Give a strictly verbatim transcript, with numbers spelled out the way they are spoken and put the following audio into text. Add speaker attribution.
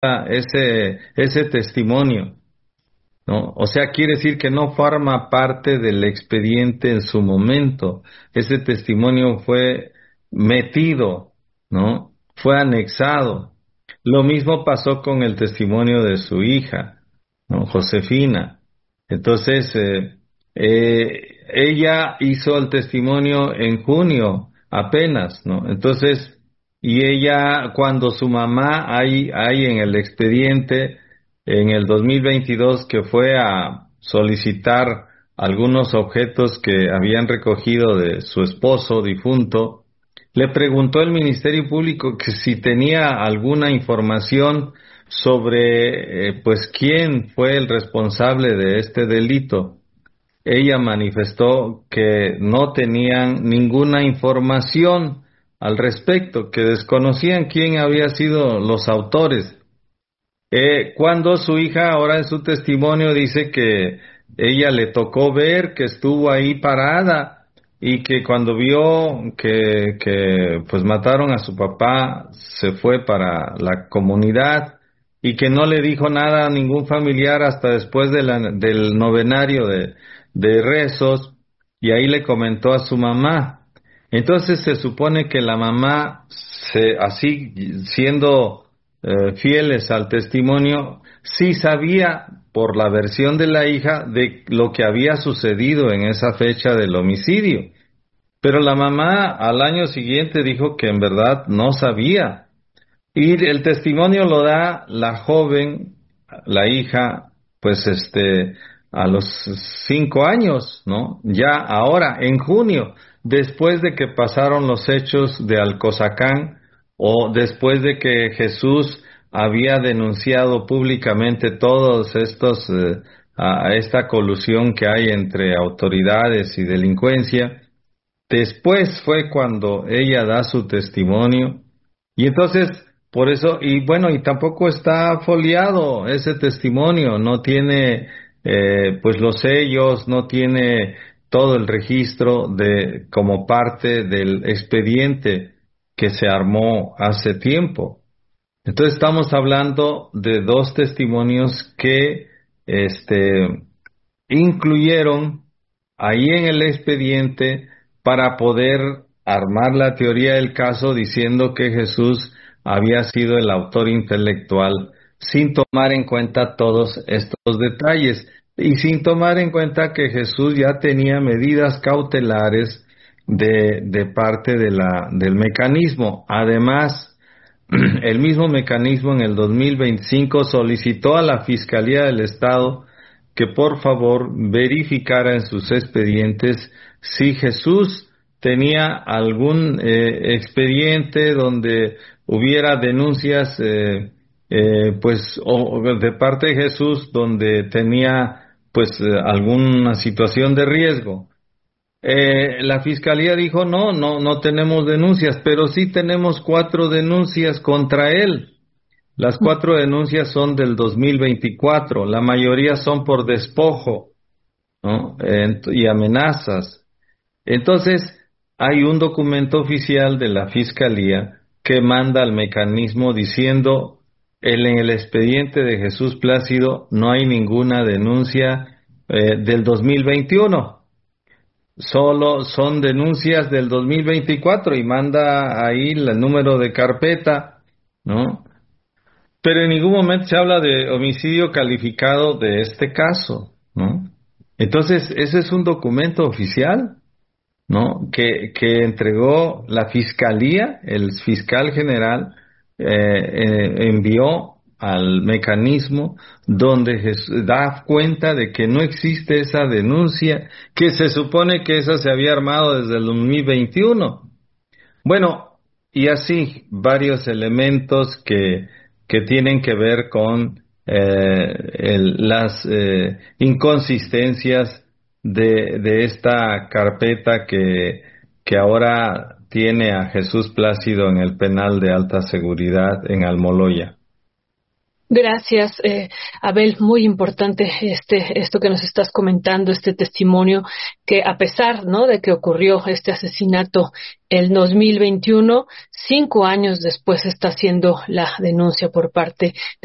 Speaker 1: ese, ese testimonio, ¿no? O sea, quiere decir que no forma parte del expediente en su momento. Ese testimonio fue metido, ¿no? Fue anexado. Lo mismo pasó con el testimonio de su hija, ¿no? Josefina. Entonces, eh, eh, ella hizo el testimonio en junio apenas, ¿no? Entonces, y ella, cuando su mamá hay, hay en el expediente, en el dos mil veintidós, que fue a solicitar algunos objetos que habían recogido de su esposo difunto, le preguntó el Ministerio Público que si tenía alguna información sobre, eh, pues, quién fue el responsable de este delito. Ella manifestó que no tenían ninguna información al respecto, que desconocían quién había sido los autores. Eh, cuando su hija ahora en su testimonio dice que ella le tocó ver que estuvo ahí parada y que cuando vio que, que pues mataron a su papá se fue para la comunidad y que no le dijo nada a ningún familiar hasta después de la- del novenario de, de rezos, y ahí le comentó a su mamá. Entonces se supone que la mamá, se, así siendo eh, fieles al testimonio, sí sabía por la versión de la hija de lo que había sucedido en esa fecha del homicidio. Pero la mamá al año siguiente dijo que en verdad no sabía. Y el testimonio lo da la joven, la hija, pues este, a los cinco años, ¿no? Ya ahora, en junio, después de que pasaron los hechos de Alcozacán, o después de que Jesús había denunciado públicamente todos estos, eh, a a esta colusión que hay entre autoridades y delincuencia. Después fue cuando ella da su testimonio, y entonces, por eso, y bueno, y tampoco está foliado ese testimonio, no tiene eh, pues los sellos, no tiene todo el registro de como parte del expediente que se armó hace tiempo. Entonces estamos hablando de dos testimonios que este incluyeron ahí en el expediente para poder armar la teoría del caso diciendo que Jesús había sido el autor intelectual, sin tomar en cuenta todos estos detalles y sin tomar en cuenta que Jesús ya tenía medidas cautelares de, de parte de la, del mecanismo. Además, el mismo mecanismo en el dos mil veinticinco solicitó a la Fiscalía del Estado que por favor verificara en sus expedientes si Jesús tenía algún eh, expediente donde hubiera denuncias, eh, eh, pues, o, o de parte de Jesús donde tenía, pues, eh, alguna situación de riesgo. Eh, la fiscalía dijo, no, no, no tenemos denuncias, pero sí tenemos cuatro denuncias contra él. Las cuatro denuncias son del dos mil veinticuatro, la mayoría son por despojo, ¿no? Ent- y amenazas. Entonces, hay un documento oficial de la fiscalía que manda al mecanismo diciendo, el, en el expediente de Jesús Plácido no hay ninguna denuncia eh, del dos mil veintiuno. Solo son denuncias del dos mil veinticuatro y manda ahí el número de carpeta, ¿no? Pero en ningún momento se habla de homicidio calificado de este caso, ¿no? Entonces, ese es un documento oficial, ¿no? Que, que entregó la fiscalía, el fiscal general eh, eh, envió al mecanismo donde Jes- da cuenta de que no existe esa denuncia, que se supone que esa se había armado desde el dos mil veintiuno. Bueno, y así varios elementos que, que tienen que ver con eh, el- las eh, inconsistencias de, de esta carpeta que, que ahora tiene a Jesús Plácido en el penal de alta seguridad en Almoloya.
Speaker 2: Gracias, eh, Abel. Muy importante este esto que nos estás comentando, este testimonio que a pesar, ¿no?, de que ocurrió este asesinato el dos mil veintiuno, cinco años después está haciendo la denuncia por parte